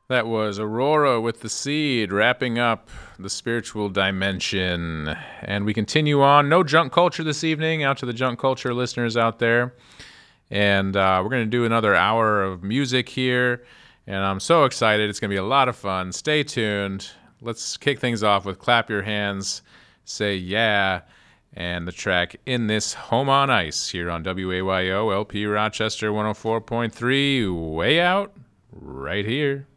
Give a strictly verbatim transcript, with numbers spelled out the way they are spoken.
That was Aurora with the Seed, wrapping up the spiritual dimension. And we continue on. No junk culture this evening, out to the junk culture listeners out there. And uh, we're going to do another hour of music here. And I'm so excited. It's going to be a lot of fun. Stay tuned. Let's kick things off with Clap Your Hands, Say Yeah, and the track In This Home on Ice here on W A Y O L P Rochester one oh four point three. Way out right here.